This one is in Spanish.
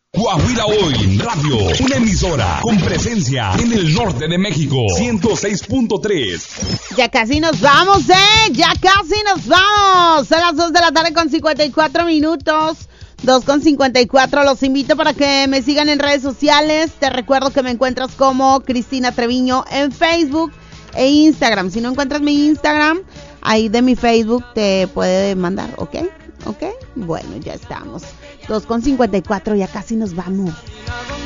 Coahuila Hoy Radio, una emisora con presencia en el norte de México, 106.3. Ya casi nos vamos, ya casi nos vamos. A las 2 de la tarde con 54 minutos. 2:54, los invito para que me sigan en redes sociales. Te recuerdo que me encuentras como Cristina Treviño en Facebook e Instagram. Si no encuentras mi Instagram, ahí de mi Facebook te puede mandar, ¿ok? Bueno, ya estamos. 2:54, ya casi nos vamos.